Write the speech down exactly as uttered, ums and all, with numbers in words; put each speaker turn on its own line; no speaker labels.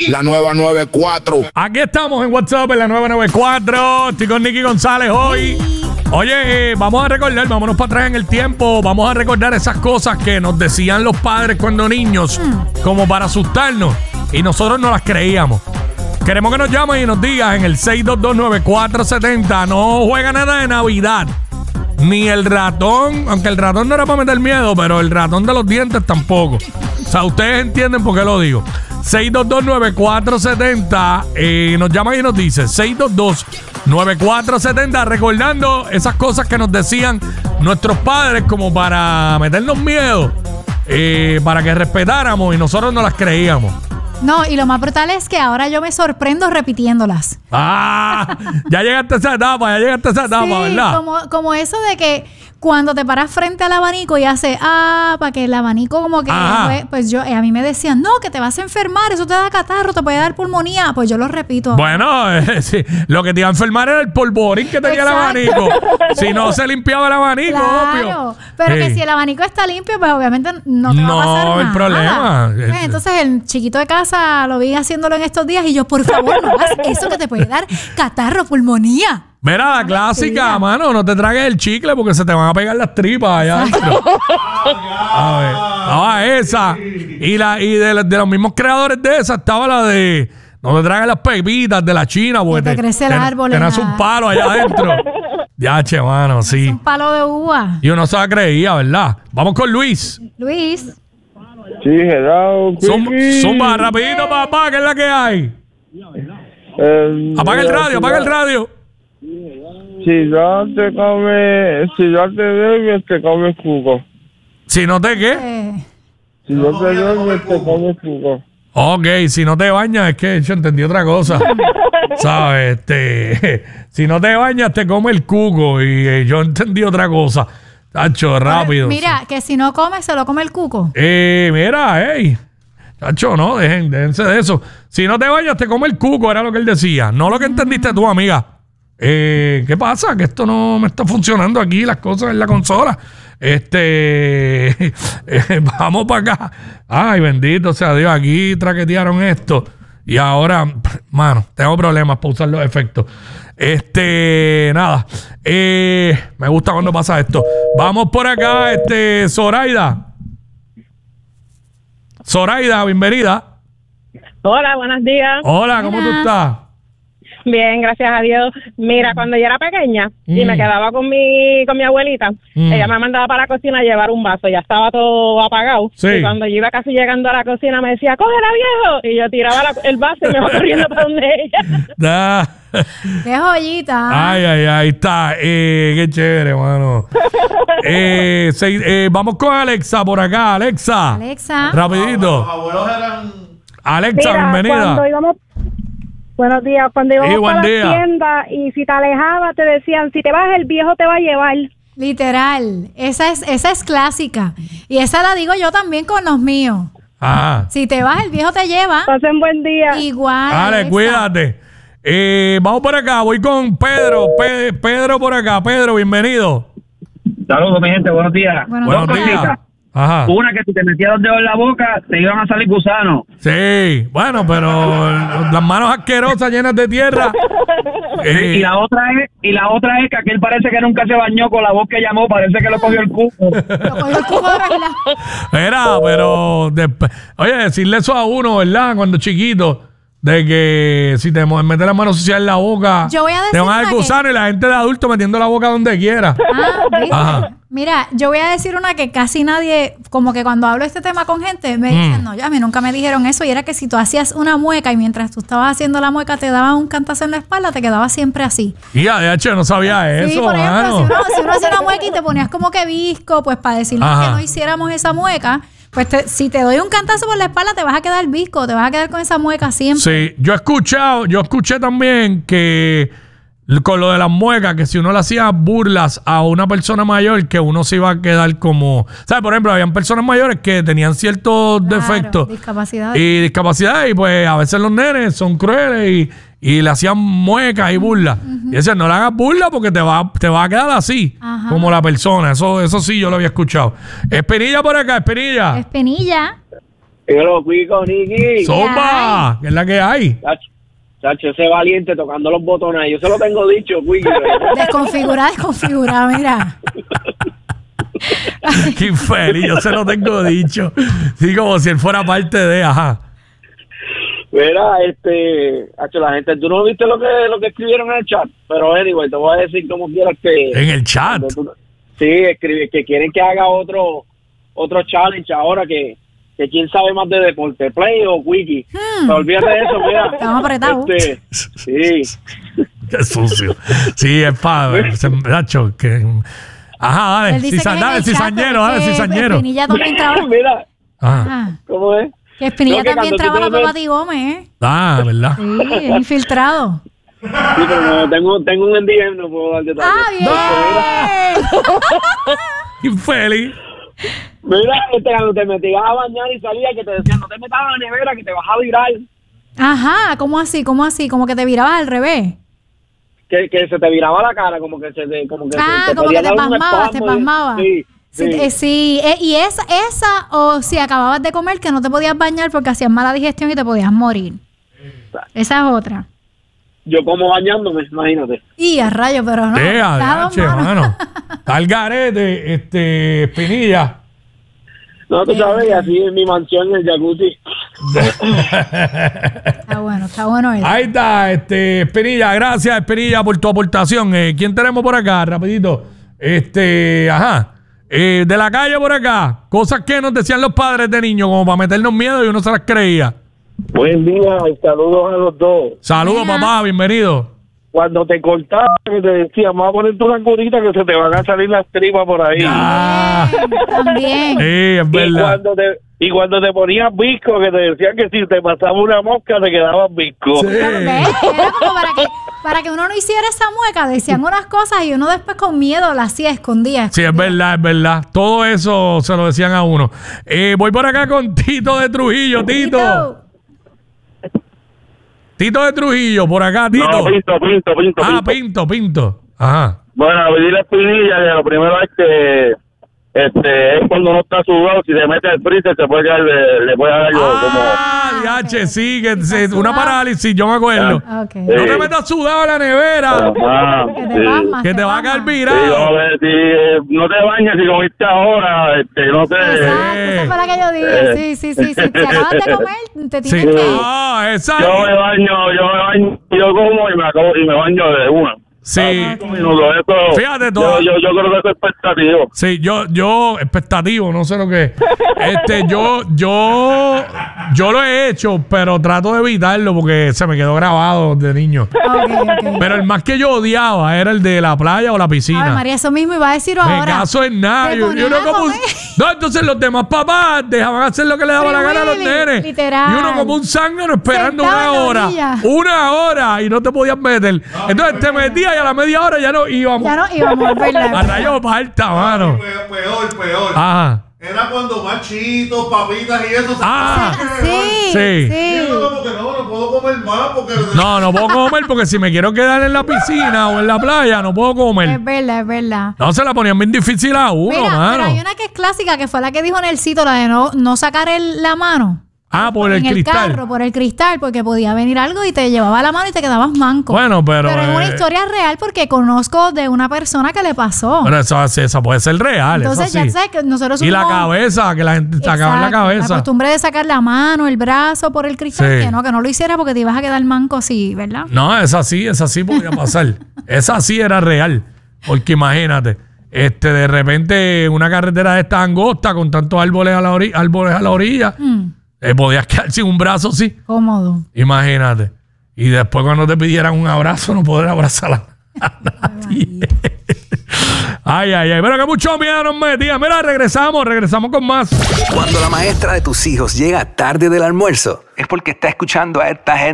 La nueva noventa y cuatro.
Aquí estamos en WhatsApp en la nueva noventa y cuatro. Estoy con Nicky González hoy. Oye, eh, vamos a recordar, vámonos para atrás en el tiempo. Vamos a recordar esas cosas que nos decían los padres cuando niños, mm. como para asustarnos. Y nosotros no las creíamos. Queremos que nos llamen y nos digas en el seis dos dos nueve cuatro siete cero. No juega nada de Navidad. Ni el ratón, aunque el ratón no era para meter miedo, pero el ratón de los dientes tampoco. O sea, ustedes entienden por qué lo digo. seis dos dos nueve cuatro siete cero. Eh, nos llama y nos dice seis dos dos nueve cuatro siete cero. Recordando esas cosas que nos decían nuestros padres como para meternos miedo, eh, para que respetáramos y nosotros no las creíamos.
No, y lo más brutal es que ahora yo me sorprendo repitiéndolas.
Ah, ya llegaste a esa etapa, ya llegaste a esa etapa,
sí,
¿verdad?
Como, como eso de que cuando te paras frente al abanico y hace, ah, para que el abanico como que, pues, pues yo, eh, a mí me decían, no, que te vas a enfermar, eso te da catarro, te puede dar pulmonía. Pues yo lo repito.
Bueno, eh, sí, lo que te iba a enfermar era el polvorín que tenía Exacto. el abanico. Si no se limpiaba el abanico,
claro,
obvio.
Pero
sí.
que si el abanico está limpio, pues obviamente no te
no,
va a pasar nada.
No, el problema.
Pues, entonces el chiquito de casa lo vi haciéndolo en estos días y yo, por favor, no hagas eso que te puede dar catarro, pulmonía.
Mira, la clásica, mano, no te tragues el chicle porque se te van a pegar las tripas allá adentro. A ver, estaba esa. Y, la, y de, de los mismos creadores de esa estaba la de no te tragues las pepitas de la China porque
te, te crece el árbol.
Tienes un palo allá adentro. Ya, che, mano, sí.
Es un palo de uva.
Y uno se la creía, ¿verdad? Vamos con Luis.
Luis.
Sí, hello.
Zumba, zumba rapidito, papá, ¿qué es la que hay?
Eh,
apaga el radio, apaga el radio.
Si no te comes, si no te duermes, te comes jugo.
Si no te qué?
Eh.
Si no te duermes, te comes jugo.
Ok, si no te bañas, es que yo entendí otra cosa. ¿Sabes? Este, si no te bañas, te come el cuco. Y eh, yo entendí otra cosa. Tacho, rápido.
Mira, sí. que si no come, se lo come el cuco.
Eh, mira, ey. Tacho, no, dejen, déjense de eso. Si no te bañas, te come el cuco, era lo que él decía. No lo que entendiste tú, amiga. Eh, ¿Qué pasa? Que esto no me está funcionando aquí, las cosas en la consola. Este, eh, vamos para acá. Ay, bendito sea Dios, aquí traquetearon esto. Y ahora, mano, tengo problemas para usar los efectos. Este, nada. Eh, me gusta cuando pasa esto. Vamos por acá, este, Zoraida. Zoraida, bienvenida.
Hola, buenos días.
Hola, ¿cómo
Buenas.
tú estás?
Bien, gracias a Dios. Mira, cuando yo era pequeña
Mm.
y me quedaba con mi con mi abuelita,
Mm.
ella me mandaba para la cocina a llevar un vaso, ya estaba todo apagado.
Sí.
Y cuando yo iba casi llegando a la cocina me decía, cógela, viejo. Y yo tiraba la- el vaso y me iba corriendo para donde ella.
Da.
Qué joyita.
Ay, ay, ahí está. Eh, qué chévere, mano. eh, se- eh, vamos con Alexa por acá. Alexa.
Alexa.
Rapidito. Alexa,
Mira,
bienvenida.
cuando íbamos, buenos días, cuando íbamos
Sí, buen
para
día.
la tienda y si te alejabas te decían, si te vas el viejo te va a llevar.
Literal. Esa es, esa es clásica. Y esa la digo yo también con los míos.
Ajá.
Si te vas, el viejo te lleva.
Pasen buen día.
Igual.
Dale,
Alexa.
cuídate. Eh, vamos por acá. Voy con Pedro. Pe- Pedro por acá. Pedro, bienvenido.
Saludos, mi gente, buenos días.
Buenos
Buenos
Dos
días.
cositas.
Ajá.
Una, que si te metías los dedos en la boca, te iban a salir gusanos.
Sí. Bueno, pero las manos asquerosas llenas de tierra. Eh,
Y la otra es y la otra es que aquel parece que nunca se bañó con la voz que llamó, parece que lo cogió el cuco.
Lo cogió el cuco de verdad.
Mira, pero desp- oye, decirle eso a uno, ¿verdad? Cuando chiquito, de que si te mo- metes la mano sucia en la boca,
Yo voy a
te
decir
van a dar
una que-
gusano y la gente de adulto metiendo la boca donde quiera.
Ah, ¿viste?
Ajá.
Mira, yo voy a decir una que casi nadie, como que cuando hablo este tema con gente, me dicen,
Mm.
no, ya a mí nunca me dijeron eso, y era que si tú hacías una mueca y mientras tú estabas haciendo la mueca te daban un cantazo en la espalda, te quedaba siempre así.
Y ya, de hecho, no sabía
Sí,
eso,
por ejemplo,
mano.
si uno, si uno hacía una mueca y te ponías como que visco, pues para decirnos
Ajá.
que no hiciéramos esa mueca, pues te- si te doy un cantazo por la espalda te vas a quedar visco, te vas a quedar con esa mueca siempre.
Sí, yo he escuchado, yo escuché también que con lo de las muecas, que si uno le hacía burlas a una persona mayor, que uno se iba a quedar como... ¿Sabes? Por ejemplo, habían personas mayores que tenían ciertos
Claro,
defectos
discapacidades.
y discapacidades, y pues a veces los nenes son crueles y, y le hacían muecas y burlas. Y decían, no le hagas burla porque te va, te va a quedar así,
Ajá.
como la persona. Eso, eso sí yo lo había escuchado. Espinilla por acá, Espinilla.
Espinilla.
Yo lo fui con Nicky.
¡Zumba! ¿Qué es la que hay?
Chacho, chacho, ese valiente tocando los botones. Yo se lo tengo dicho, Quickie.
Desconfigurada, desconfigurada, mira.
Qué infeliz, yo se lo tengo dicho. Sí, como si él fuera parte de, ajá.
Mira, este, chacho, la gente, tú no viste lo que lo que escribieron en el chat, pero anyway, te voy a decir como quieras que...
En el chat.
Sí, escribe, que quieren que haga otro otro challenge ahora, que, que quién sabe más de deporte, Play o Quickie.
Hmm.
No olvídate de eso, mira.
Estamos apretados.
Este, sí.
Qué sucio. Sí, es padre. Nacho, que... Ajá,
Él
dale,
dice
cisa-
que en
dale,
el chat
cizañero, dale,
que
cizañero.
Espinilla también trabaja.
Mira,
Ajá.
Ajá.
¿cómo es?
Que Espinilla
No, que
también
cuando tú
trabaja
te
para
ves-
Pati Gómez, ¿eh?
Ah, ¿verdad?
Sí, es infiltrado.
Sí, pero no, tengo, tengo un D M, no puedo dar detalles.
¡Ah, bien!
Infeliz.
Mira, este, cuando te metías a bañar y salía, que te decían, no te metas a la nevera, que te vas a virar.
Ajá, ¿cómo así? ¿Cómo así? Como que te virabas al revés.
Que, que se te viraba la cara, como que se te... Como que
Ah,
se, te
como
podía
que te
dar un
pasmabas, te
espasmo de-
pasmabas.
Sí,
Sí,
sí.
eh, sí. Eh, y esa, esa, o si acababas de comer que no te podías bañar porque hacías mala digestión y te podías morir. Esa es otra.
Yo como bañándome, imagínate.
Y a rayo, pero no.
Deja,
Las dos
deja,
manos.
mano. Está el garete, este, Espinilla.
No, tú sabes, y así en mi mansión en el jacuzzi.
Está bueno, está bueno eso.
Ahí está, este, Espinilla. Gracias, Espinilla, por tu aportación. Eh, ¿Quién tenemos por acá? Rapidito. Este, ajá. Eh, de la calle por acá. Cosas que nos decían los padres de niños, como para meternos miedo y uno se las creía.
Buen día y saludos a los dos.
Saludos,
Mira.
papá, bienvenido.
Cuando te cortaban, que te decía, vamos a ponerte una curita que se te van a salir las tripas por ahí.
Ah,
También.
sí, es
Y
verdad.
cuando te y cuando te ponías visco, que te decían que si te pasaba una mosca, te quedabas visco.
Sí.
Pero, ¿ves? Era como para que, para que uno no hiciera esa mueca, decían unas cosas y uno después con miedo las hacía escondida.
Sí, es verdad, es verdad. Todo eso se lo decían a uno. Eh, voy por acá con Tito de Trujillo, Tito.
Tito.
Tito de Trujillo, por acá, Tito.
No, pinto, pinto, pinto,
ah,
pinto.
Pinto, Pinto. Ajá.
Bueno, a pedir la espinilla, que lo primero es que este es cuando no está sudado, si se mete al freezer, se puede quedar, le, le puede dar algo
Ah, diache, sí, que se- una
sudado.
parálisis, yo me acuerdo.
Ok.
No te metas sudado en la nevera,
como... Ajá,
Que te
sí.
pasmas,
que te va a
pasmas.
caer
Sí,
virado.
vamos a ver, si eh, no te bañas, si comiste ahora, este, no sé.
Exacto, esa fue la que yo dije. Sí, sí, sí, sí. Si acabas de comer, te
Sí.
tienes que ir.
Ah, esa.
Yo me baño, yo me baño, yo como y me acabo y me baño de una.
Sí.
Cinco minutos, eso,
Fíjate todo.
yo, yo, yo creo que eso es expectativo.
Sí, yo, yo, expectativo, no sé lo que es. Este, yo, yo, yo lo he hecho, pero trato de evitarlo porque se me quedó grabado de niño.
Ok, ok.
Pero el más que yo odiaba era el de la playa o la piscina.
Ay, María, eso mismo iba a decir
Me
ahora.
caso en nada.
Te
Yo, yo
ponían
no
a
como un-
comer.
No, entonces los demás papás dejaban hacer lo que le daba
Free
la gana a los
Willy,
nenes.
literal.
Y uno como un zángano esperando
Sentado
una
en la
hora.
orilla.
Una hora y no te podías meter. Entonces te metías y a la media hora ya no íbamos.
Ya no íbamos a verla.
A rayo parta, mano.
Peor, peor, peor.
Ajá.
Era cuando machitos, papitas y eso. se
Ah.
pasaban
Sí,
de
Sí.
sí.
Y uno como que no, no puedo comer más porque...
No, no puedo comer porque si me quiero quedar en la piscina o en la playa, no puedo comer.
Es verdad, es verdad.
No, se la ponían bien difícil a uno,
Mira,
mano.
pero hay una que es clásica, que fue la que dijo Nelsito, la de no, no sacar el- la mano.
Ah, por el
en
cristal.
el carro, por el cristal, porque podía venir algo y te llevaba la mano y te quedabas manco.
Bueno, pero.
Pero es una
eh,
historia real porque conozco de una persona que le pasó.
Pero eso, eso puede ser real.
Entonces,
eso
ya
sí.
sabes que nosotros
Y la
somos-
cabeza, que la gente sacaba en la
Exacto,
cabeza.
La costumbre de sacar la mano, el brazo por el cristal,
Sí.
que no, que no lo hiciera porque te ibas a quedar manco así, ¿verdad?
No, esa sí, esa sí podía pasar. Esa sí era real. Porque imagínate, este, de repente una carretera de esta angosta con tantos árboles a la orilla, árboles a la orilla,
Mm,
eh, podías quedar sin un brazo, sí.
cómodo.
Imagínate. Y después cuando te pidieran un abrazo, no poder abrazar a a nadie. Ay, ay, ay. Pero que mucho miedo nos metía. Mira, regresamos, regresamos con más.
Cuando la maestra de tus hijos llega tarde del almuerzo, es porque está escuchando a esta gente.